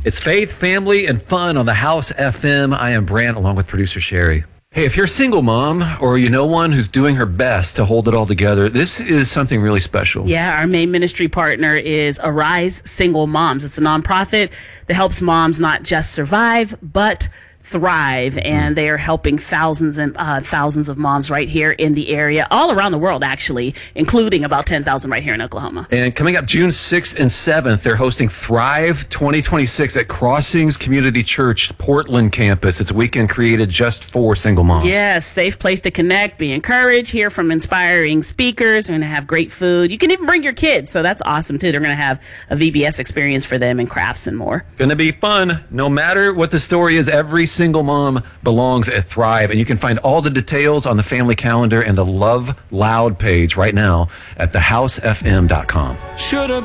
It's faith, family, and fun on the House FM. I am Brant, along with producer Sherry. Hey, if you're a single mom or you know one who's doing her best to hold it all together, this is something really special. Yeah, our main ministry partner is Arise Single Moms. It's a nonprofit that helps moms not just survive, but thrive, and they are helping thousands and thousands of moms right here in the area, all around the world actually, including about 10,000 right here in Oklahoma. And coming up June 6th and 7th, they're hosting Thrive 2026 at Crossings Community Church, Portland campus. It's a weekend created just for single moms. Yes, safe place to connect, be encouraged, hear from inspiring speakers. They're going to have great food. You can even bring your kids, so that's awesome too. They're going to have a VBS experience for them and crafts and more. Going to be fun. No matter what the story is, every single mom belongs at Thrive, and you can find all the details on the family calendar and the Love Loud page right now at thehousefm.com. Shoulda